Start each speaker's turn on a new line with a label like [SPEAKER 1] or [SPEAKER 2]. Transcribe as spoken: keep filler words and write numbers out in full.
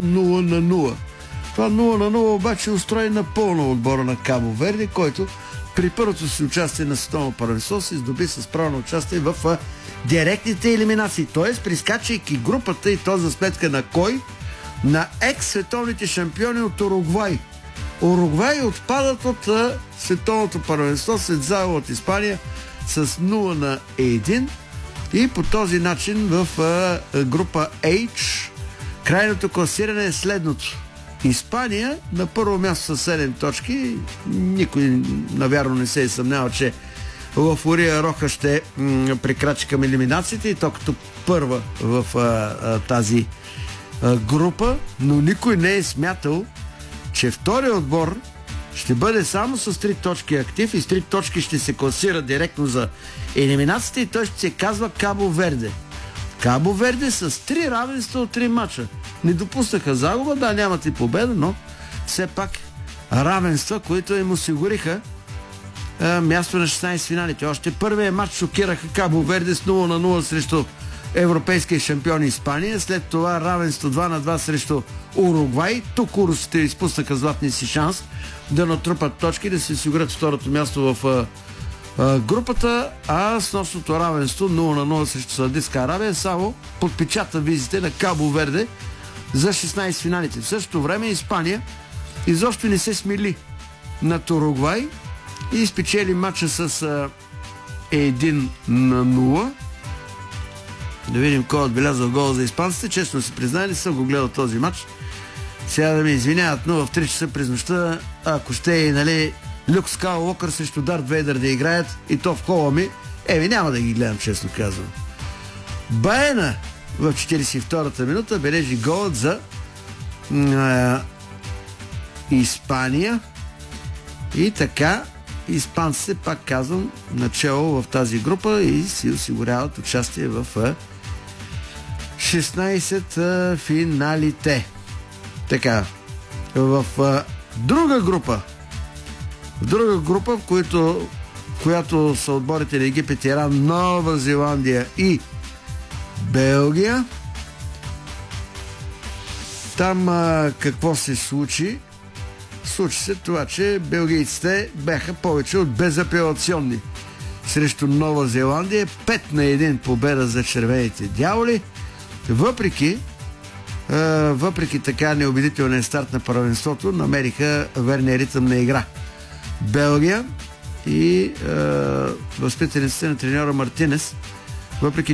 [SPEAKER 1] нула на нула. Това нула на нула обаче устрои напълно отбора на Кабо Верде, който при първото си участие на световно първенство се здоби с право на участие в директните елиминации. Т.е. прискачайки групата, и то за сметка на кой? На екс-световните шампиони от Уругвай. Уругвай отпадат от а, световното първенство след загуба от Испания с нула на едно и по този начин в а, група H крайното класиране е следното. Испания на първо място с седем точки. Никой навярно не се е съмнява, че Лафория Роха ще м- прекрачи към елиминациите и то като първа в а, а, тази а, група, но никой не е смятал, че втория отбор ще бъде само с три точки актив и с три точки ще се класира директно за елиминацията и той ще се казва Кабо Верде. Кабо Верде с три равенства от три мача. Не допуснаха загуба, да, нямат и победа, но все пак равенства, които им осигуриха а, място на шестнайсет финалите. Още първият матч шокираха Кабо Верде с нула на нула срещу европейския шампион Испания. След това равенство два на два срещу Уругвай. Тук урусите изпуснаха златния си шанс да натрупат точки, да се осигурят второто място в а, а, групата, а с нощното равенство нула на нула срещу Саудитска Арабия само подпечата визите на Кабо Верде за шестнайсет финалите. В същото време Испания изобщо не се смили над Уругвай и спечели матча с а, едно на нула. Да видим кой отбелязал гол за испанците. Честно си признай, не съм го гледал този матч. Сега да ме извиняват, но в три часа през нощта, ако ще и, нали, Люк Скайлуокър срещу Дарт Вейдър да играят и то в кола ми, еми няма да ги гледам, честно казвам. Баена в четирийсет и втората минута бележи голът за а, Испания и така испанците, пак казвам, начало в тази група и си осигуряват участие в а, шестнайсет а, финалите. Така, в а, друга група, в друга група, в която, в която са отборите на Египет, Иран, Нова Зеландия и Белгия. Там а, какво се случи? Случи се това, че белгийците бяха повече от безапелационни срещу Нова Зеландия. пет на едно победа за червените дяволи. Въпреки е, въпреки така неубедителния старт на първенството, намериха верния ритъм на игра. Белгия и е, възпитаниците на треньора Мартинес, въпреки